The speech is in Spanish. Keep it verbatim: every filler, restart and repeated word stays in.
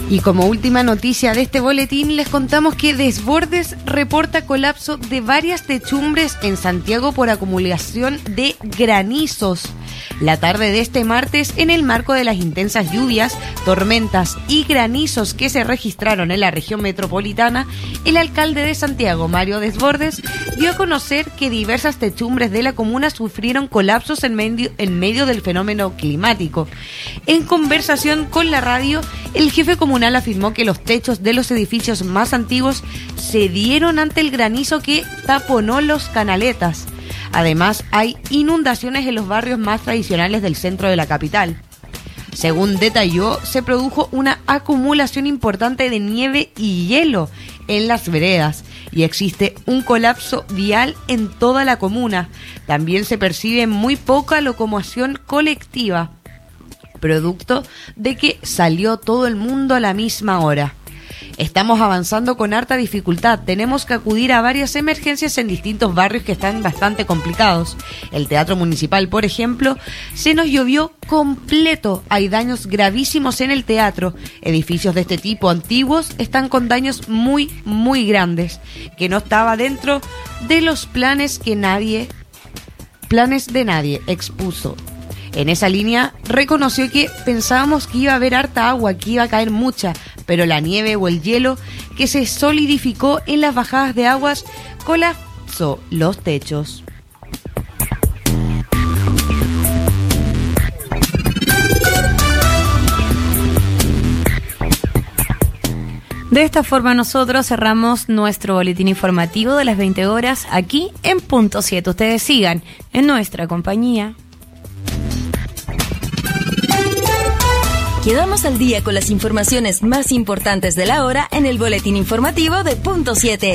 Y como última noticia de este boletín, les contamos que Desbordes reporta colapso de varias techumbres en Santiago por acumulación de granizos. La tarde de este martes, en el marco de las intensas lluvias, tormentas y granizos que se registraron en la región metropolitana, el alcalde de Santiago, Mario Desbordes, dio a conocer que diversas techumbres de la comuna sufrieron colapsos en medio, en medio del fenómeno climático. En conversación con la radio, el jefe comunal afirmó que los techos de los edificios más antiguos cedieron ante el granizo que taponó los canaletas. Además, hay inundaciones en los barrios más tradicionales del centro de la capital. Según detalló, se produjo una acumulación importante de nieve y hielo en las veredas y existe un colapso vial en toda la comuna. También se percibe muy poca locomoción colectiva, producto de que salió todo el mundo a la misma hora. Estamos avanzando con harta dificultad, tenemos que acudir a varias emergencias en distintos barrios que están bastante complicados. El Teatro Municipal, por ejemplo, se nos llovió completo, hay daños gravísimos en el teatro. Edificios de este tipo antiguos están con daños muy, muy grandes, que no estaba dentro de los planes que nadie, planes de nadie, expuso. En esa línea, reconoció que pensábamos que iba a haber harta agua, que iba a caer mucha, pero la nieve o el hielo que se solidificó en las bajadas de aguas colapsó los techos. De esta forma nosotros cerramos nuestro boletín informativo de las veinte horas aquí en Punto siete. Ustedes sigan en nuestra compañía. Quedamos al día con las informaciones más importantes de la hora en el boletín informativo de Punto siete.